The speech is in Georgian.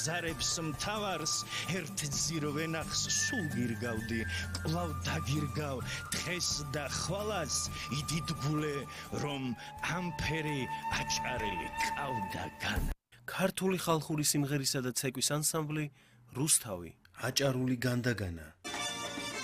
გზარებს მთავარს ერთ ძირვენახს სულ გირგავდი კვლავ დაგირგავ დღეს და ხვალას იდიდგულე რომ ამფერი აჭარელი ყავდაგან ქართული ხალხური სიმღერისა და ცეკვის ანსამბლი რუსთავი აჭარული განდაგანა